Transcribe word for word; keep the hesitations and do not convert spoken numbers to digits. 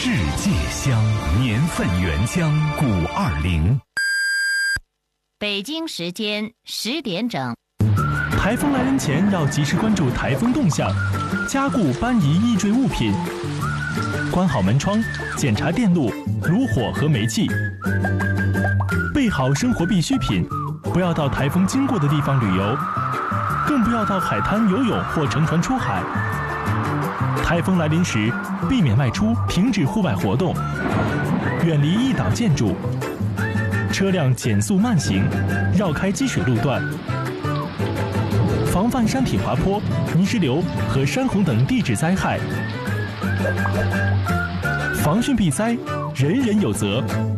世界香，年份原浆古二零。 北京时间十点整。 台风来临前要及时关注台风动向，加固搬移易坠物品，关好门窗，检查电路、炉火和煤气，备好生活必需品，不要到台风经过的地方旅游，更不要到海滩游泳或乘船出海。台风来临时，避免外出，停止户外活动，远离易倒建筑，车辆减速慢行，绕开积水路段，防范山体滑坡、泥石流和山洪等地质灾害。防汛避灾，人人有责。